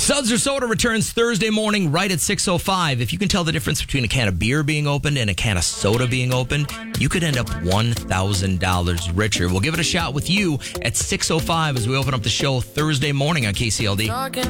Suds or Soda returns Thursday morning right at 6:05. If you can tell the difference between a can of beer being opened and a can of soda being opened, you could end up $1,000 richer. We'll give it a shot with you at 6:05 as we open up the show Thursday morning on KCLD.